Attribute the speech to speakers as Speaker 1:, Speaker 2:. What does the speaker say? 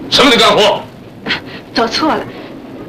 Speaker 1: 什么的干活？
Speaker 2: 走错了，